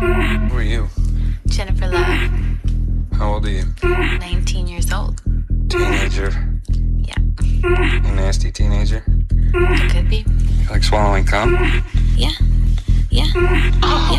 Who are you? Jennifer Love, How old are you? 19 years old. Teenager. Yeah, A nasty teenager. it could be. You like swallowing cum? Yeah, yeah.